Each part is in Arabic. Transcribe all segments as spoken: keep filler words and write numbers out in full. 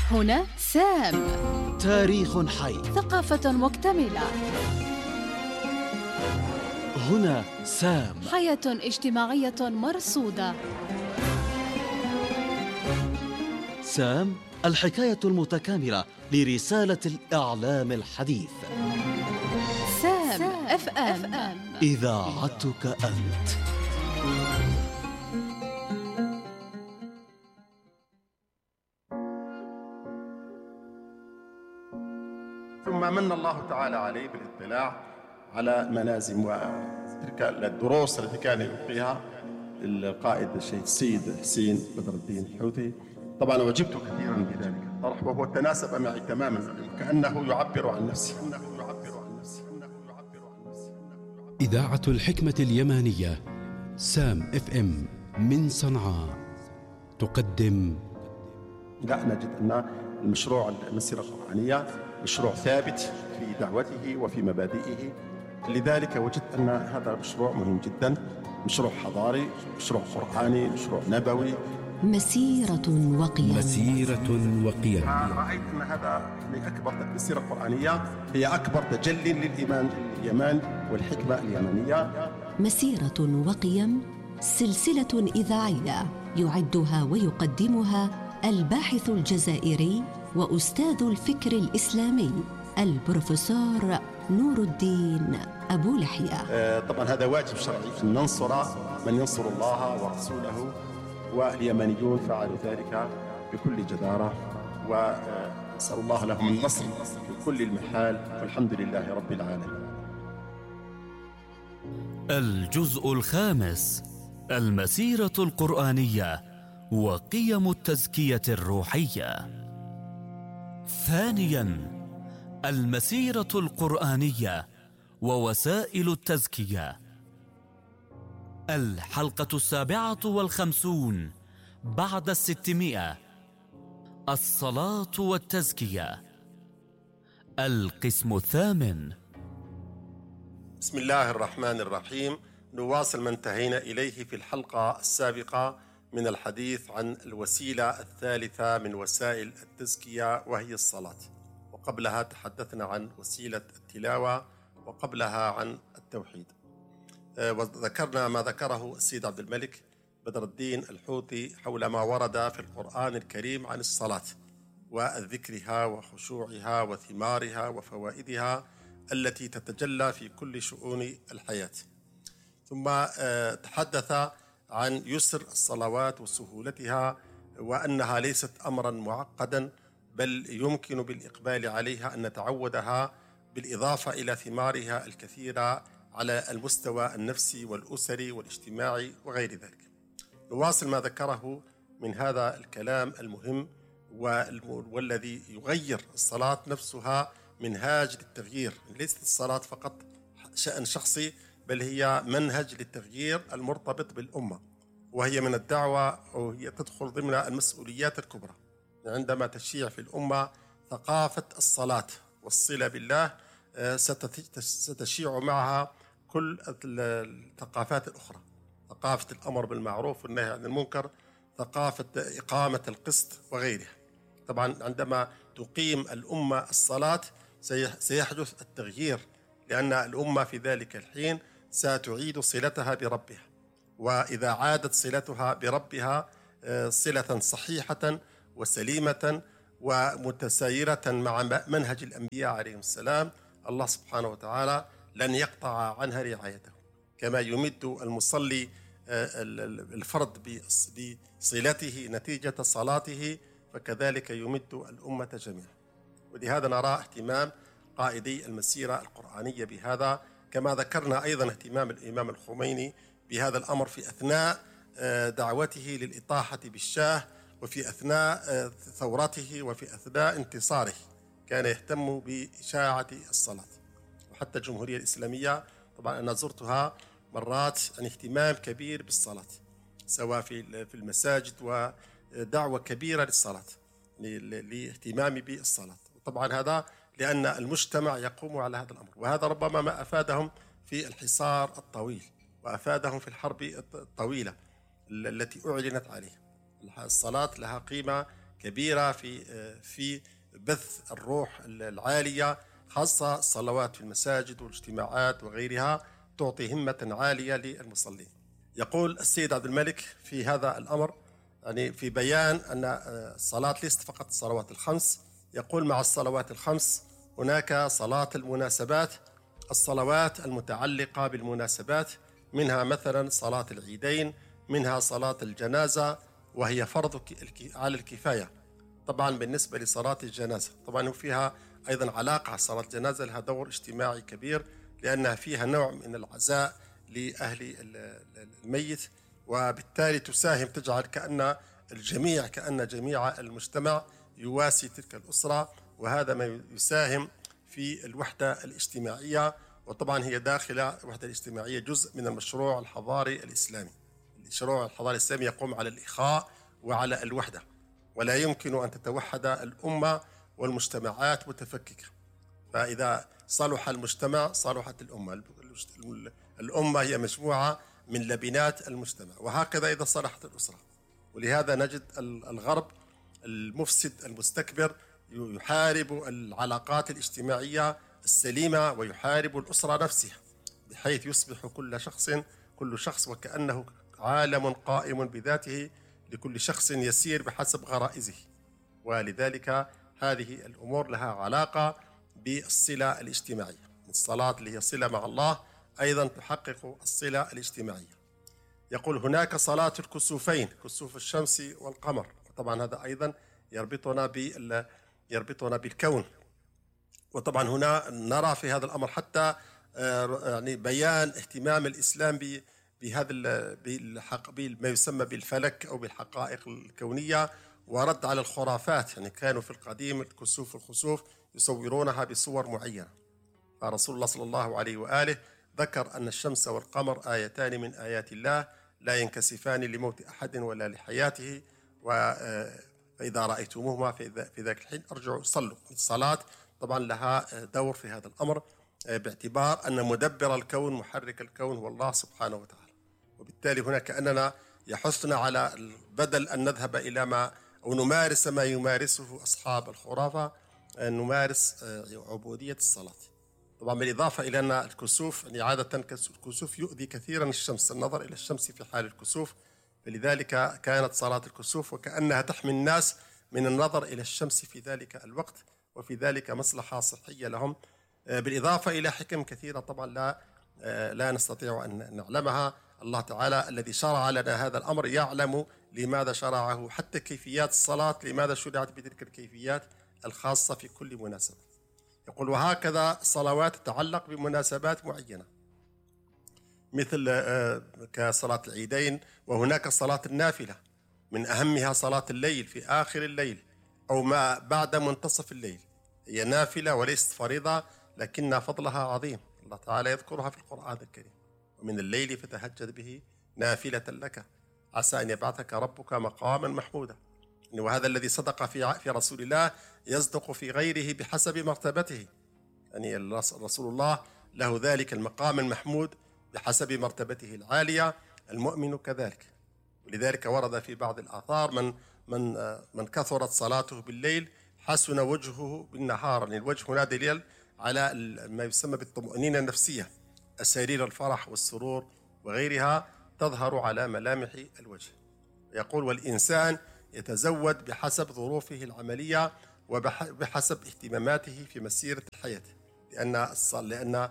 هنا سام. تاريخ حي. ثقافة مكتملة. هنا سام. حياة اجتماعية مرصودة. سام، الحكاية المتكاملة لرسالة الإعلام الحديث. سام اف ام، إذاعتك أنت. ثم من الله تعالى عليه بالاطلاع على منازم وتلك الدروس التي كان يلقيها القائد الشيخ السيد حسين بدر الدين الحوثي. طبعا وجبت كثيرا بذلك الطرح، وهو تناسب معي تماما، كأنه يعبر عن نفسه. إذاعة الحكمة اليمانية سام اف ام من صنعاء تقدم. لا نجد أن المشروع المسيرة القرآنية مشروع ثابت في دعوته وفي مبادئه، لذلك وجدت أن هذا مشروع مهم جدا، مشروع حضاري، مشروع قرآني، مشروع نبوي، مسيرة وقيم. مسيرة وقيم. رأيت أن هذا من أكبر المسيرة القرآنية، هي أكبر تجلي للإيمان اليمان والحكمة اليمنية. مسيرة وقيم، سلسلة إذاعية يعدها ويقدمها الباحث الجزائري وأستاذ الفكر الإسلامي البروفيسور نور الدين أبو لحية. طبعا هذا واجب شرعي أن ننصر من ينصر الله ورسوله، واليمنيون فعلوا ذلك بكل جدارة، ونسأل الله لهم النصر في كل المحال، والحمد لله رب العالمين. الجزء الخامس: المسيرة القرآنية وقيم التزكية الروحية. ثانياً: المسيرة القرآنية ووسائل التزكية. الحلقة السابعة والخمسون بعد الستمائة. الصلاة والتزكية. القسم الثامن. بسم الله الرحمن الرحيم. نواصل ما انتهينا إليه في الحلقة السابقة من الحديث عن الوسيلة الثالثة من وسائل التزكية، وهي الصلاة، وقبلها تحدثنا عن وسيلة التلاوة، وقبلها عن التوحيد. وذكرنا ما ذكره السيد عبد الملك بدر الدين الحوثي حول ما ورد في القرآن الكريم عن الصلاة وذكرها وخشوعها وثمارها وفوائدها التي تتجلى في كل شؤون الحياة. ثم تحدث عن يسر الصلوات وسهولتها، وأنها ليست أمرا معقدا، بل يمكن بالإقبال عليها أن نتعودها، بالإضافة إلى ثمارها الكثيرة على المستوى النفسي والأسري والاجتماعي وغير ذلك. نواصل ما ذكره من هذا الكلام المهم والذي يغير الصلاة نفسها منهاج للتغيير. ليست الصلاة فقط شأن شخصي، بل هي منهج للتغيير المرتبط بالأمة، وهي من الدعوة، وهي تدخل ضمن المسؤوليات الكبرى. عندما تشيع في الأمة ثقافة الصلاة والصلة بالله، ستشيع معها كل الثقافات الأخرى، ثقافة الأمر بالمعروف والنهي عن المنكر، ثقافة إقامة القسط وغيرها. طبعا عندما تقيم الأمة الصلاة سيحدث التغيير، لأن الأمة في ذلك الحين ستعيد صلتها بربها، وإذا عادت صلتها بربها صلة صحيحة وسليمة ومتسايرة مع منهج الأنبياء عليهم السلام، الله سبحانه وتعالى لن يقطع عنها رعايته. كما يمد المصلي الفرد بصلته نتيجة صلاته، فكذلك يمد الأمة جميعا. ولهذا نرى اهتمام قائدي المسيرة القرآنية بهذا، كما ذكرنا أيضا اهتمام الإمام الخميني بهذا الأمر في أثناء دعوته للإطاحة بالشاه، وفي أثناء ثورته، وفي أثناء انتصاره كان يهتم بإشاعة الصلاة. وحتى الجمهورية الإسلامية طبعا أنا زرتها مرات عن اهتمام كبير بالصلاة، سواء في المساجد، ودعوة كبيرة للصلاة، لاهتمام بالصلاة. طبعا هذا لأن المجتمع يقوم على هذا الأمر، وهذا ربما ما أفادهم في الحصار الطويل، وأفادهم في الحرب الطويلة التي أعلنت عليه. الصلاة لها قيمة كبيرة في في بث الروح العالية، خاصة الصلوات في المساجد والاجتماعات وغيرها تعطي همة عالية للمصلين. يقول السيد عبد الملك في هذا الأمر، يعني في بيان أن الصلاة ليست فقط الصلوات الخمس، يقول مع الصلوات الخمس هناك صلاة المناسبات، الصلوات المتعلقة بالمناسبات، منها مثلا صلاة العيدين، منها صلاة الجنازة وهي فرض على الكفاية. طبعا بالنسبة لصلاة الجنازة طبعا فيها أيضا علاقة، صلاة الجنازة لها دور اجتماعي كبير لأنها فيها نوع من العزاء لأهل الميت، وبالتالي تساهم تجعل كأن الجميع كأن جميع المجتمع يواسي تلك الأسرة، وهذا ما يساهم في الوحدة الاجتماعية. وطبعا هي داخلة الوحدة الاجتماعية جزء من المشروع الحضاري الإسلامي. المشروع الحضاري الإسلامي يقوم على الإخاء وعلى الوحدة، ولا يمكن أن تتوحد الأمة والمجتمعات متفككة، فإذا صلح المجتمع صلحت الأمة. الأمة هي مجموعة من لبنات المجتمع، وهكذا إذا صلحت الأسرة. ولهذا نجد الغرب المفسد المستكبر يحارب العلاقات الاجتماعية السليمة ويحارب الأسرة نفسها، بحيث يصبح كل شخص كل شخص وكأنه عالم قائم بذاته، لكل شخص يسير بحسب غرائزه. ولذلك هذه الأمور لها علاقة بالصلة الاجتماعية. الصلاة اللي هي صلة مع الله أيضا تحقق الصلة الاجتماعية. يقول هناك صلاة الكسوفين، كسوف الشمس والقمر، طبعا هذا أيضا يربطنا بال يربطنا بالكون. وطبعا هنا نرى في هذا الأمر حتى يعني بيان اهتمام الإسلام بهذا ما يسمى بالفلك أو بالحقائق الكونية، ورد على الخرافات. يعني كانوا في القديم الكسوف والخسوف يصورونها بصور معينة، فرسول الله صلى الله عليه وآله ذكر أن الشمس والقمر آيتان من آيات الله لا ينكسفان لموت أحد ولا لحياته، فإذا رأيتموهما في ذاك الحين أرجعوا صلوا. الصلاة طبعا لها دور في هذا الأمر، باعتبار أن مدبر الكون محرك الكون هو الله سبحانه وتعالى. وبالتالي هنا كأننا يحثنا على بدل أن نذهب إلى ما أو نمارس ما يمارسه أصحاب الخرافة، أن نمارس عبودية الصلاة. طبعا بالإضافة إلى أن الكسوف يعني عادة الكسوف يؤذي كثيرا الشمس، النظر إلى الشمس في حال الكسوف، فلذلك كانت صلاة الكسوف وكأنها تحمي الناس من النظر إلى الشمس في ذلك الوقت، وفي ذلك مصلحة صحية لهم، بالإضافة إلى حكم كثيرة طبعا لا لا نستطيع أن نعلمها. الله تعالى الذي شرع لنا هذا الأمر يعلم لماذا شرعه، حتى كيفيات الصلاة لماذا شرعت بتلك الكيفيات الخاصة في كل مناسبة. يقول وهكذا الصلوات تتعلق بمناسبات معينة مثل كصلاة العيدين، وهناك صلاة النافلة من أهمها صلاة الليل في آخر الليل أو ما بعد منتصف الليل، هي نافلة وليست فريضة لكن فضلها عظيم. الله تعالى يذكرها في القرآن الكريم، ومن الليل فتهجد به نافلة لك عسى أن يبعثك ربك مقاما محمودا. وهذا الذي صدق في في رسول الله يصدق في غيره بحسب مرتبته، يعني رسول الله له ذلك المقام المحمود بحسب مرتبته العالية، المؤمن كذلك. ولذلك ورد في بعض الآثار من من من كثرت صلاته بالليل حسن وجهه بالنهار، يعني الوجه هنا دليل على ما يسمى بالطمأنينة النفسية، أسارير الفرح والسرور وغيرها تظهر على ملامح الوجه. يقول والإنسان يتزود بحسب ظروفه العملية وبحسب اهتماماته في مسيرة الحياة، لأن لأن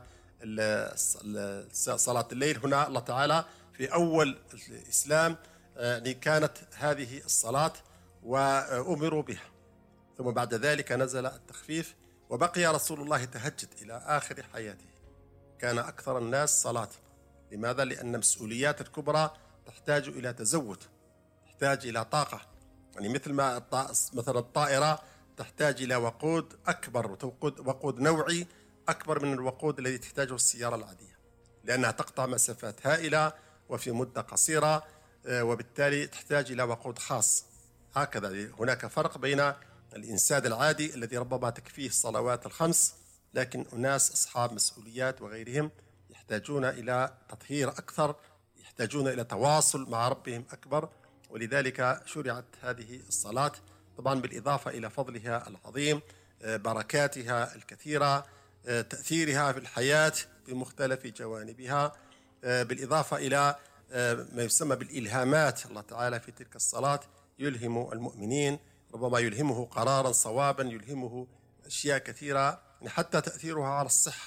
صلاة الليل هنا الله تعالى في أول الإسلام يعني كانت هذه الصلاة وأمروا بها، ثم بعد ذلك نزل التخفيف وبقي رسول الله يتهجد إلى آخر حياته. كان أكثر الناس صلاة. لماذا؟ لأن المسؤوليات الكبرى تحتاج إلى تزود، تحتاج إلى طاقة، يعني مثل ما مثلا الطائرة تحتاج إلى وقود أكبر، وقود نوعي أكبر من الوقود الذي تحتاجه السيارة العادية، لأنها تقطع مسافات هائلة وفي مدة قصيرة، وبالتالي تحتاج إلى وقود خاص. هكذا هناك فرق بين الإنسان العادي الذي ربما تكفيه الصلوات الخمس، لكن أناس أصحاب مسؤوليات وغيرهم يحتاجون إلى تطهير أكثر، يحتاجون إلى تواصل مع ربهم أكبر، ولذلك شرعت هذه الصلاة طبعا بالإضافة إلى فضلها العظيم، بركاتها الكثيرة، تأثيرها في الحياة بمختلف جوانبها، بالإضافة إلى ما يسمى بالإلهامات. الله تعالى في تلك الصلاة يلهم المؤمنين، ربما يلهمه قرارا صوابا، يلهمه أشياء كثيرة، حتى تأثيرها على الصحة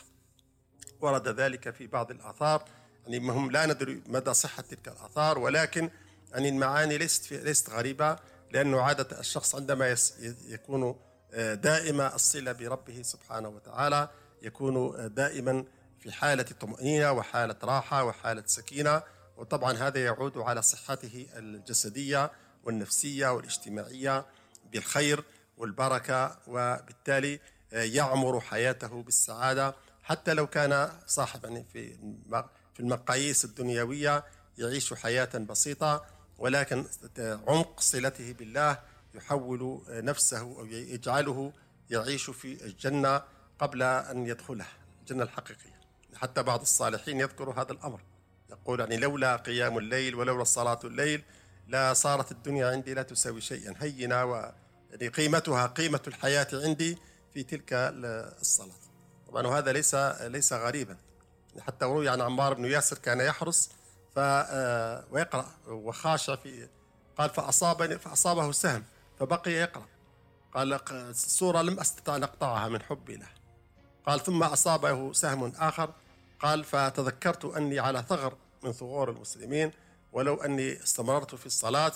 ورد ذلك في بعض الآثار. يعني هم لا ندري مدى صحة تلك الآثار، ولكن يعني المعاني ليست ليست غريبة، لأنه عادة الشخص عندما يكون دائما الصلة بربه سبحانه وتعالى يكون دائما في حالة طمأنينة وحالة راحة وحالة سكينة، وطبعا هذا يعود على صحته الجسدية والنفسية والاجتماعية بالخير والبركة، وبالتالي يعمر حياته بالسعادة، حتى لو كان صاحبا في في المقاييس الدنيوية يعيش حياة بسيطة، ولكن عمق صلته بالله يحول نفسه أو يجعله يعيش في الجنة قبل أن يدخلها، الجنة الحقيقية. حتى بعض الصالحين يذكر هذا الأمر، يقول يعني لولا قيام الليل ولولا صلاة الليل لا صارت الدنيا عندي لا تساوي شيئا، هينة و يعني قيمتها قيمة الحياة عندي في تلك الصلاة. طبعا وهذا ليس ليس غريبا، حتى روي عن عمار بن ياسر كان يحرس ف ويقرأ وخاشع في، قال فأصابني فأصابه سهم فبقي يقرأ، قال السورة لم أستطع أن أقطعها من حبي له، قال ثم أصابه سهم آخر، قال فتذكرت أني على ثغر من ثغور المسلمين، ولو أني استمررت في الصلاة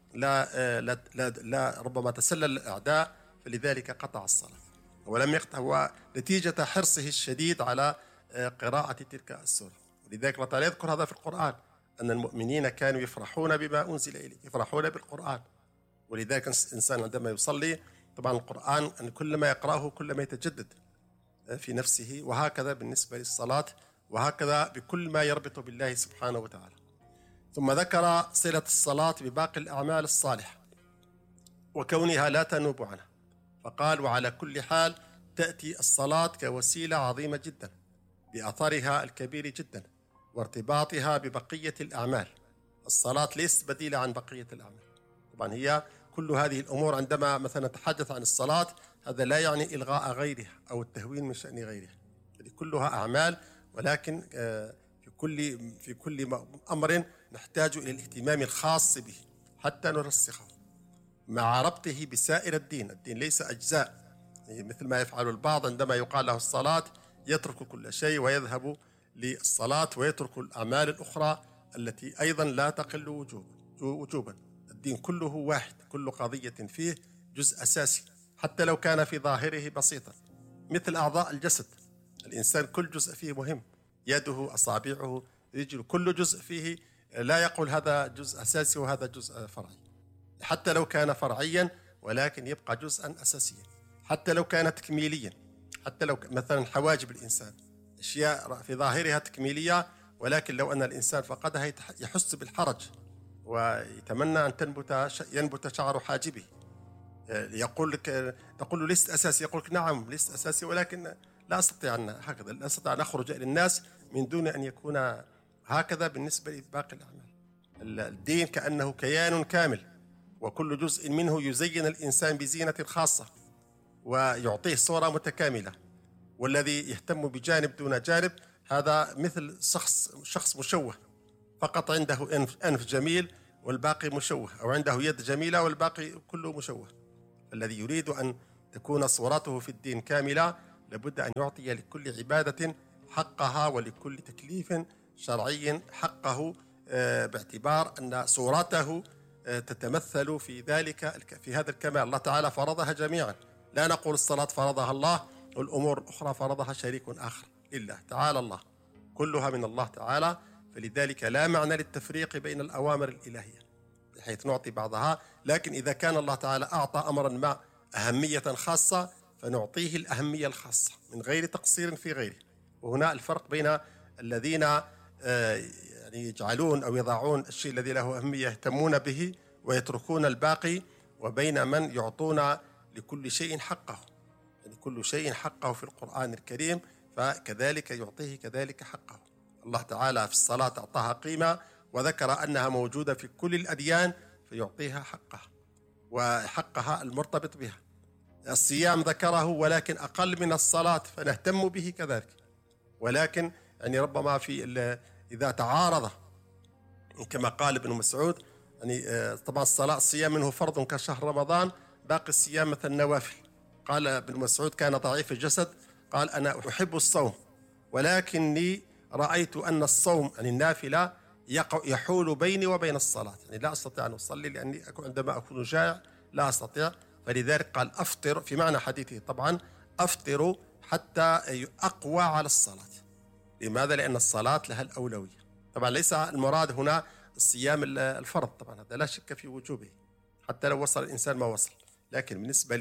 لا, لا, لا, لا ربما تسلل الأعداء، فلذلك قطع الصلاة ولم يقطع، هو نتيجة حرصه الشديد على قراءة تلك السورة. ولذلك الله تعالى يذكر هذا في القرآن، أن المؤمنين كانوا يفرحون بما أنزل إليه، يفرحون بالقرآن. ولذلك الإنسان عندما يصلي طبعا القرآن أن كل ما يقرأه كل ما يتجدد في نفسه، وهكذا بالنسبة للصلاة، وهكذا بكل ما يربط بالله سبحانه وتعالى. ثم ذكر صلة الصلاة بباقي الأعمال الصالحة وكونها لا تنوب عنها، فقال وعلى كل حال تأتي الصلاة كوسيلة عظيمة جدا بأثرها الكبير جدا وارتباطها ببقية الأعمال. الصلاة ليست بديلة عن بقية الأعمال. طبعا هي كل هذه الأمور عندما مثلا نتحدث عن الصلاة هذا لا يعني إلغاء غيرها أو التهوين من شأن غيرها، يعني كلها أعمال، ولكن في كل في كل أمر نحتاج إلى الاهتمام الخاص به حتى نرسخه مع ربطه بسائر الدين. الدين ليس أجزاء، يعني مثل ما يفعل البعض عندما يقال له الصلاة يترك كل شيء ويذهب للصلاة ويترك الأعمال الأخرى التي أيضا لا تقل وجوبا. الدين كله واحد، كل قضية فيه جزء أساسي حتى لو كان في ظاهره بسيطا، مثل أعضاء الجسد، الإنسان كل جزء فيه مهم، يده، أصابعه، رجله، كل جزء فيه لا يقول هذا جزء أساسي وهذا جزء فرعي، حتى لو كان فرعيا ولكن يبقى جزءا أساسيا، حتى لو كان تكميليا، حتى لو مثلا حواجب الإنسان أشياء في ظاهرها تكميلية، ولكن لو أن الإنسان فقدها يحس بالحرج ويتمنى أن تنبت ينبت شعر حاجبه. يقول لك تقول له ليست أساسي، يقول لك نعم ليست أساسي، ولكن لا أستطيع أن هكذا لا أستطيع أن أخرج إلى الناس من دون أن يكون هكذا. بالنسبة لباقي الأعمال الدين كأنه كيان كامل، وكل جزء منه يزين الإنسان بزينة خاصة ويعطيه صورة متكاملة، والذي يهتم بجانب دون جانب هذا مثل شخص شخص مشوه، فقط عنده أنف, أنف جميل والباقي مشوه، أو عنده يد جميلة والباقي كله مشوه. الذي يريد أن تكون صورته في الدين كاملة لابد أن يعطي لكل عبادة حقها ولكل تكليف شرعي حقه، باعتبار أن صورته تتمثل في ذلك في هذا الكمال. الله تعالى فرضها جميعا، لا نقول الصلاة فرضها الله والأمور الأخرى فرضها شريك آخر، إلا تعالى الله، كلها من الله تعالى. فلذلك لا معنى للتفريق بين الأوامر الإلهية بحيث نعطي بعضها، لكن إذا كان الله تعالى أعطى أمرا ما أهمية خاصة فنعطيه الأهمية الخاصة من غير تقصير في غيره. وهنا الفرق بين الذين يعني يجعلون أو يضعون الشيء الذي له أهمية يهتمون به ويتركون الباقي، وبين من يعطون لكل شيء حقه، يعني كل شيء حقه في القرآن الكريم فكذلك يعطيه كذلك حقه. الله تعالى في الصلاة أعطاها قيمة وذكر أنها موجودة في كل الأديان فيعطيها حقها. وحقها المرتبط بها. الصيام ذكره ولكن أقل من الصلاة فنهتم به كذلك، ولكن يعني ربما في إذا تعارض كما قال ابن مسعود يعني طبعا الصلاة الصيام منه فرض كشهر رمضان، باقي الصيام مثل النوافل. قال ابن مسعود كان ضعيف الجسد، قال أنا أحب الصوم ولكني رأيت أن الصوم يعني النافلة يحول بيني وبين الصلاة، يعني لا أستطيع أن أصلي لأني عندما أكون جائع لا أستطيع، فلذلك قال أفطر في معنى حديثه طبعا أفطر حتى أقوى على الصلاة. لماذا؟ لأن الصلاة لها الأولوية. طبعا ليس المراد هنا الصيام الفرض، طبعا هذا لا شك في وجوبه حتى لو وصل الإنسان ما وصل، لكن بالنسبة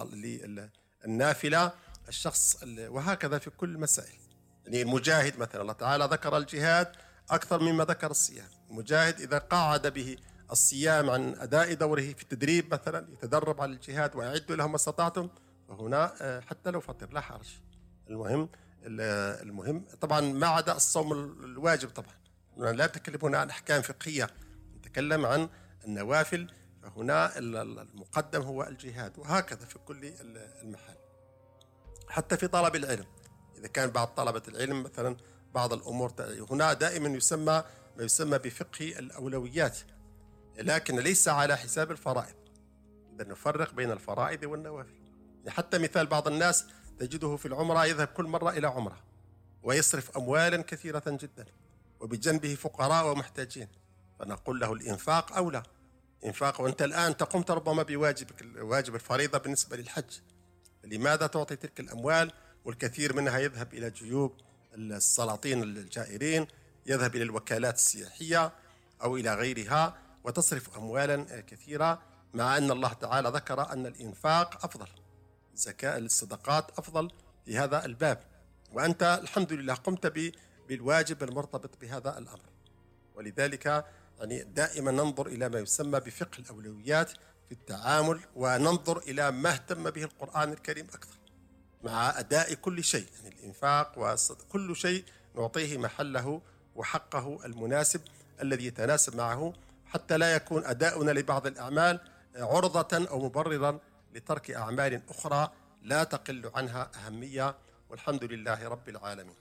للنافلة الشخص وهكذا في كل المسائل. يعني المجاهد مثلا الله تعالى ذكر الجهاد أكثر مما ذكر الصيام. المجاهد إذا قاعد به الصيام عن أداء دوره في التدريب مثلا يتدرب على الجهاد وأعدوا لهم ما استطعتم، فهنا حتى لو فطر لا حرج. المهم المهم طبعا ما عدا الصوم الواجب، طبعا لا نتكلم هنا عن أحكام فقهية، نتكلم عن النوافل، فهنا المقدم هو الجهاد. وهكذا في كل المحال، حتى في طلب العلم إذا كان بعض طلبة العلم مثلا بعض الأمور هنا دائما يسمى ما يسمى بفقه الأولويات، لكن ليس على حساب الفرائض. إذا نفرق بين الفرائض والنوافل. حتى مثال بعض الناس تجده في العمرة يذهب كل مرة إلى عمرة ويصرف أموالا كثيرة جدا وبجنبه فقراء ومحتاجين، فنقول له الإنفاق أولى. إنفاق وأنت الآن تقوم ربما بواجبك واجب الفريضة بالنسبة للحج، لماذا تعطي تلك الأموال والكثير منها يذهب إلى جيوب السلاطين الجائرين، يذهب إلى الوكالات السياحية أو إلى غيرها وتصرف أموالا كثيرة، مع أن الله تعالى ذكر أن الإنفاق أفضل، زكاة الصدقات أفضل في هذا الباب، وأنت الحمد لله قمت بالواجب المرتبط بهذا الأمر. ولذلك يعني دائما ننظر إلى ما يسمى بفقه الأولويات في التعامل، وننظر إلى ما اهتم به القرآن الكريم أكثر مع أداء كل شيء، يعني الإنفاق والصدق كل شيء نعطيه محله وحقه المناسب الذي يتناسب معه، حتى لا يكون أداؤنا لبعض الأعمال عرضة أو مبررا لترك أعمال أخرى لا تقل عنها أهمية، والحمد لله رب العالمين.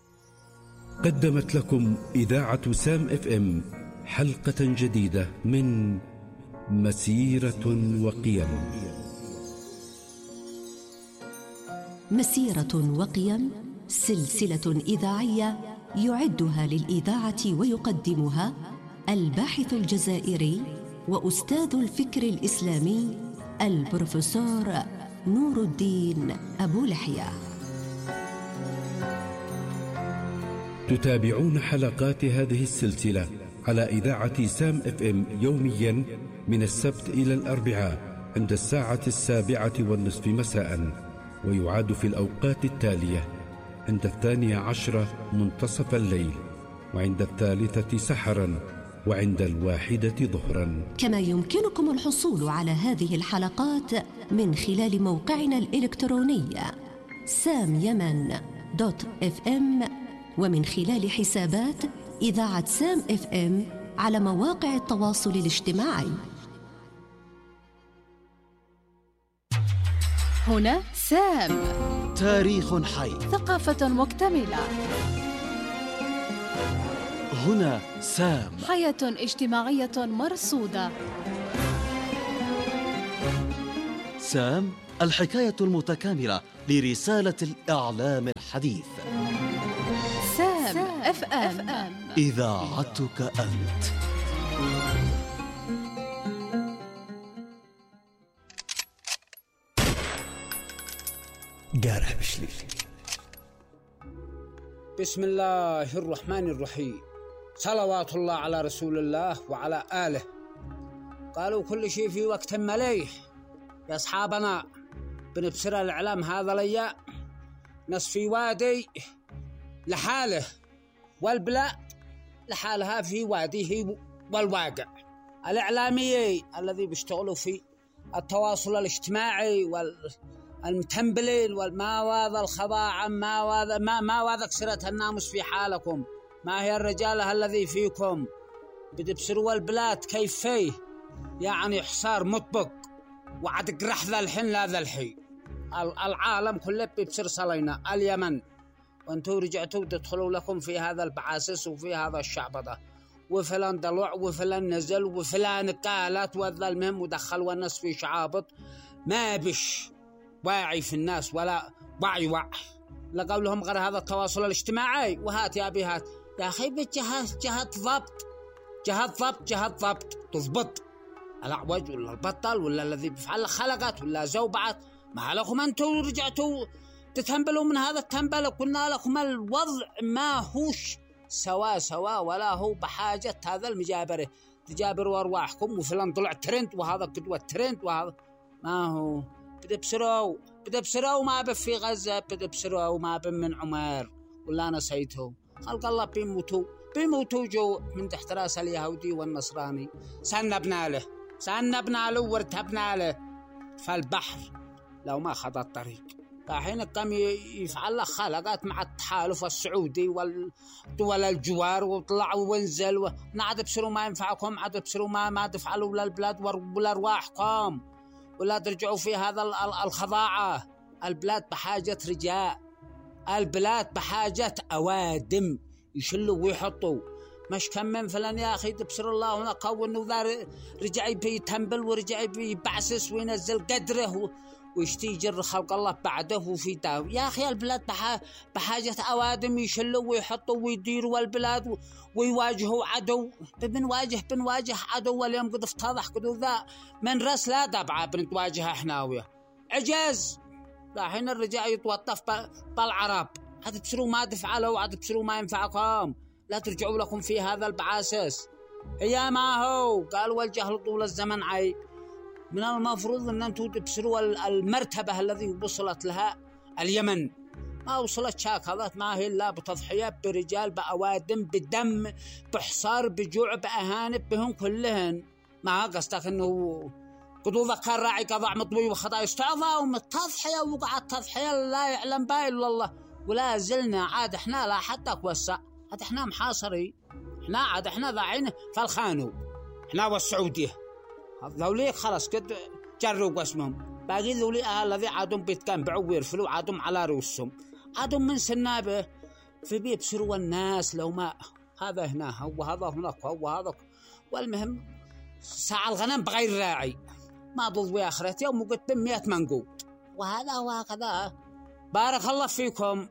قدمت لكم إذاعة سام اف ام حلقة جديدة من مسيرة وقيم. مسيرة وقيم سلسلة إذاعية يعدها للإذاعة ويقدمها الباحث الجزائري وأستاذ الفكر الإسلامي البروفيسور نور الدين أبو لحية. تتابعون حلقات هذه السلسلة على إذاعة سام اف ام يوميا من السبت إلى الأربعاء عند الساعة السابعة والنصف مساء، ويعاد في الأوقات التالية: عند الثانية عشرة منتصف الليل، وعند الثالثة سحرا، وعند الواحدة ظهرا. كما يمكنكم الحصول على هذه الحلقات من خلال موقعنا الإلكتروني سام يمن دوت اف ام، ومن خلال حسابات إذاعة سام اف ام على مواقع التواصل الاجتماعي. هنا سام، تاريخ حي، ثقافة مكتملة. هنا سام، حياة اجتماعية مرصودة. سام، الحكاية المتكاملة لرسالة الإعلام الحديث. سام اف ام، إذاعتك أنت. قارح بشلي. بسم الله الرحمن الرحيم، صلوات الله على رسول الله وعلى آله. قالوا كل شيء في وقت مليح يا أصحابنا، بنبصر الإعلام هذا ليا نص في وادي لحاله والبلاء لحالها في واديه والواقع. الإعلاميين الذي بيشتغلوا في التواصل الاجتماعي والمتنبلين والماواذ الخضاعا ماواذ ما ماواذ كسرة الناموس في حالكم، ما هي الرجالة الذي فيكم؟ بتبصروا البلاد كيف فيه، يعني حصار مطبق وعد قرح ذا الحين لا ذا الحين العالم كله بيبصر صلينا اليمن، وانتم رجعتوا تدخلوا لكم في هذا البعاسس وفي هذا الشعب ده، وفلان ضلع وفلان نزل وفلان قالت وذا المهم ودخل والناس في شعابط ما بش واعي في الناس ولا وعي وعي. لقوا لهم غير هذا التواصل الاجتماعي، وهات يا أبي هات يا أخي بجهة جهة ضبط جهة ضبط جهة ضبط تضبط الأعوج ولا البطل ولا الذي بيفعل خلقات ولا زوبعت. ما لكم أنتم رجعتوا تتنبلوا من هذا التنبل؟ قلنا لكم الوضع ما هوش سوا سوا ولا هو بحاجة هذا المجابرة تجابروا أرواحكم وفلان طلع ترند وهذا قدوة ترند وهذا ما هو. بدبسروا بدبسروا ما بف في غزة، بدبسروا ما بن من عمر ولا نسيته. خلق الله بيموتوا بيموتوا جو من تحت راس اليهودي والنصراني. سنبنا له سنبنا له وارتبنا له فالبحر لو ما خذ الطريق. الحين كم يفعل له خلقات مع التحالف السعودي والدول الجوار وطلعوا وانزل ونعد بسروا ما ينفعكم، عاد بسروا ما ما تفعلوا للبلاد ولا أرواحكم ولا ترجعوا في هذا الخضاعة. البلاد بحاجة رجاء، البلاد بحاجة أوادم يشلوا ويحطوا. مش كم من فلان يا أخي تبصر الله هنا قوّن وذا رجع يتنبل ورجع يبعسس وينزل قدره ويشتي يجر خلق الله بعده وفي داو. يا أخي البلاد بحاجة أوادم يشلوا ويحطوا ويديروا البلاد ويواجهوا عدو. بنواجه بنواجه عدو واليوم قد افتضح قد ذا من رأس لا دبعة بنتواجه احناوية عجاز. الحين الرجاء يتوطف بالعرب. هذا تبصروا ما تفعلوا، هذا تبصروا ما ينفعكم، لا ترجعوا لكم في هذا البعاسس. هي ما هو قال والجهل طول الزمن عيب. من المفروض أن أنتم تبصروا المرتبة الذي وصلت لها اليمن. ما وصلت شاكلات ما هي إلا بتضحية برجال بأوادم بدم بحصار بجوع بأهانب بهم كلهن. ما قصدك أنه قدو ذكر راعي قضاء مطوي وخطأ يستعظى ومتضحية وقعت تضحية لا يعلم باي إلا الله. ولا زلنا عاد إحنا لا حتى كوسع، عاد إحنا محاصري، إحنا عاد إحنا ضاعين فالخانو إحنا والسعودية. ذوليك خلاص قد جروا قسمهم. باقي ذولي أهل الذي عادهم بيتكنبعوا ويرفلوا عادهم على رؤوسهم، عادهم من سنابه في بيبصروا الناس لو ما هذا هنا وهذا هناك وهذا. والمهم ساعة الغنم بغير راعي ما ضوي آخرة يوم وقت بمئة منقود وهذا وهكذا. بارك الله فيكم.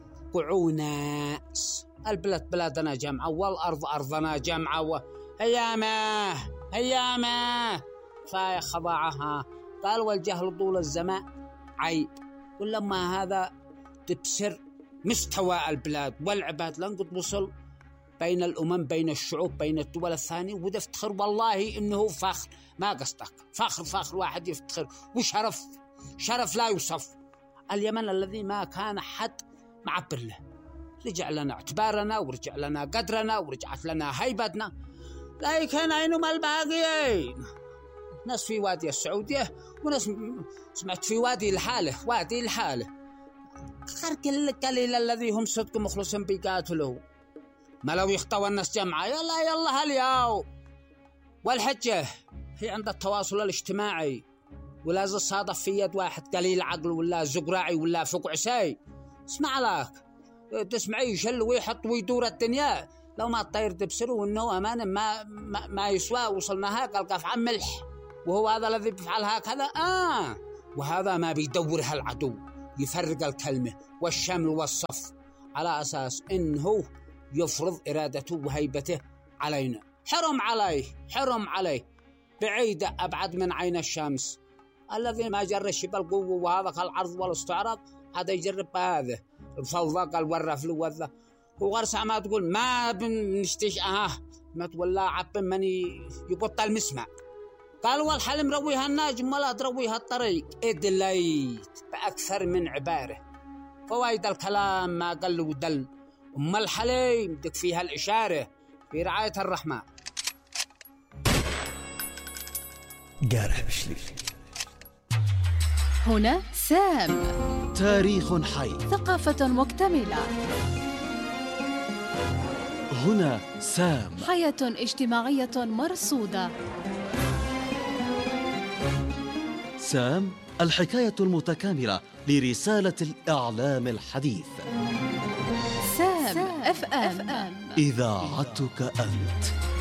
قعونا البلاد بلادنا جمعة والأرض أرضنا جمعة هيامه هيامه فيا خضاعها. قال والجهل طول الزمان عيب. ولما هذا تبصر مستوى البلاد والعباد لن قد وصل بين الأمم بين الشعوب بين الدول الثانية وده افتخر والله إنه فخر. ما قصدك فخر فخر واحد يفتخر وشرف شرف لا يوصف. اليمن الذي ما كان حد معبر له رجع لنا اعتبارنا ورجع لنا قدرنا ورجعت لنا هيبتنا. لكن أينما الباقيين؟ ناس في وادي السعودية وناس سمعت في وادي الحالة وادي الحالة خرق القليل الذي هم صدق مخلصين بيقاتلوا. ما لو يخطوا الناس جمعة يلا يلا هالياو. والحجة هي عند التواصل الاجتماعي ولازم صادف في يد واحد قليل عقل ولا زقراعي ولا فوق عساي. اسمع لك تسمعي يشل ويحط ويدور الدنيا. لو ما الطير تبصروا انه امانه ما ما, ما يسوى وصلناها قال قف عن ملح وهو هذا الذي بيفعل هكذا. اه وهذا ما بيدورها العدو يفرق الكلمه والشمل والصف على اساس انه يفرض ارادته وهيبته علينا. حرم عليه حرم عليه بعيده ابعد من عين الشمس. الذي ما جرش بالقوه وهذا العرض والاستعراض هذا يجرب هذا الفوضى قال ورف له وذا وغرسة ما تقول ما بنشتش اه ما تولى عب من يقطع المسمع. قال والحلم رويها الناجم ولا ترويها الطريق. ادليت بأكثر من عبارة فوائد الكلام ما قل ودل. أم الحليم دك فيها الإشارة في رعاية الرحمن. قارح بشلي. هنا سام تاريخ حي، ثقافة مكتملة. هنا سام حياة اجتماعية مرصودة. سام، الحكاية المتكاملة لرسالة الإعلام الحديث. سام اف ام، إذاعتك أنت.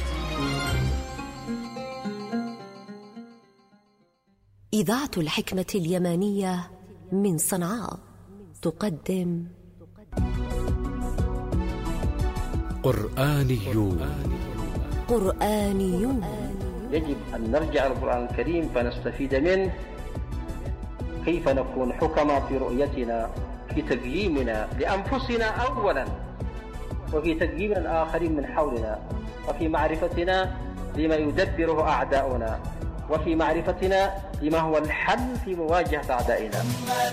إذاعة الحكمة اليمانية من صنعاء تقدم قرآنيون. قرآنيون. يجب أن نرجع للقرآن الكريم فنستفيد منه، كيف نكون حكما في رؤيتنا، في تقييمنا لأنفسنا أولا، وفي تقييم الآخرين من حولنا، وفي معرفتنا لما يدبره أعداؤنا، وفي معرفتنا لما هو الحل في مواجهة أعدائنا.